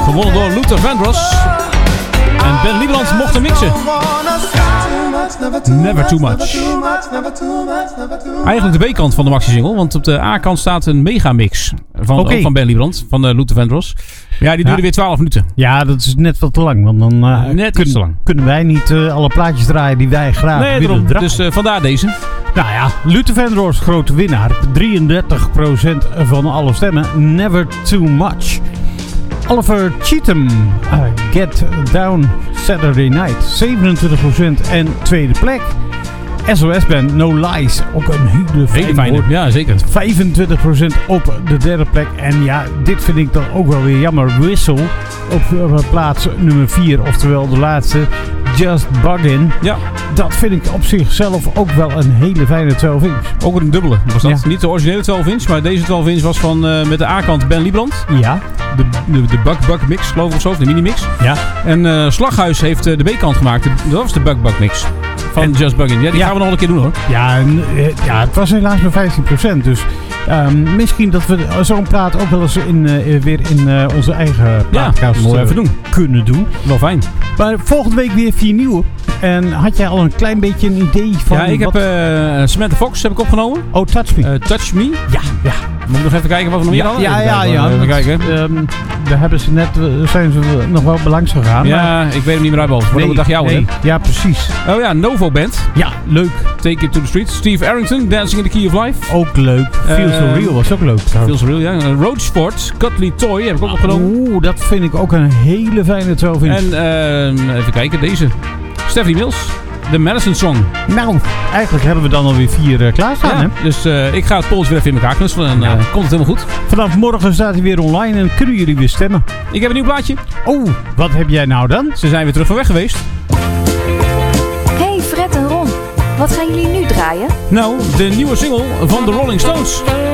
Gewonnen door Luther Vandross. En Ben Lieberland mocht hem mixen. Never Too Much. Eigenlijk de B-kant van de maxi-single. Want op de A-kant staat een megamix van Ben Lieberland. Van Luther Vandross. Ja, die duurde weer 12 minuten. Ja, dat is net wat te lang. Want dan net iets te lang. Kunnen wij niet alle plaatjes draaien die wij graag willen draaien. Dus vandaar deze. Nou ja, Luther Vandross, grote winnaar. 33% van alle stemmen. Never Too Much. Oliver Cheatham, Get Down Saturday Night, 27% en tweede plek. SOS Band, No Lies, ook een hele fijne. Ja, zeker. 25% op de derde plek. En ja, dit vind ik dan ook wel weer jammer. Whistle op plaats nummer 4, oftewel de laatste. Just Buggin'. Ja. Dat vind ik op zichzelf ook wel een hele fijne 12-inch. Ook een dubbele was dat. Ja. Niet de originele 12-inch, maar deze 12-inch was van met de A-kant Ben Lieberland. Ja. De Bug mix, geloof ik of zo, de mini-mix. Ja. En Slaghuis heeft de B-kant gemaakt. Dat was de Bug mix van Just Buggin'. Ja, die gaan we nog een keer doen hoor. Ja, het was helaas maar 15%. Dus misschien dat we zo'n plaat ook wel eens weer in onze eigen podcast even doen. Kunnen doen. Wel fijn. Maar volgende week weer 4 nieuwe. En had jij al een klein beetje een idee van... Ja, ik heb Samantha Fox heb ik opgenomen. Oh, Touch Me. Touch Me. Ja. Moet ik nog even kijken wat we nog meer hadden? Ja. Even kijken. Daar zijn ze nog wel langs gegaan. Ja, maar... ik weet hem niet meer uit mijn hoofd. Voor de dag jou, hè? Ja, precies. Oh ja, Novo Band. Ja, leuk. Take It to the Streets. Steve Arrington, Dancing in the Key of Life. Ook leuk. Feel So Real was ook leuk. Feel So Real, ja. Roachford, Cuddly Toy heb ik ook opgenomen. Oeh, dat vind ik ook een hele fijne 12-inch. En even kijken, deze. Stephanie Mills. De Madison Song. Nou, eigenlijk hebben we dan alweer 4 klaarstaan. Ja, dus ik ga het polls weer even in elkaar knutselen en komt het helemaal goed. Vanaf morgen staat hij weer online en kunnen jullie weer stemmen. Ik heb een nieuw plaatje. Oh, wat heb jij nou dan? Ze zijn weer terug van weg geweest. Hey Fred en Ron, wat gaan jullie nu draaien? Nou, de nieuwe single van de Rolling Stones.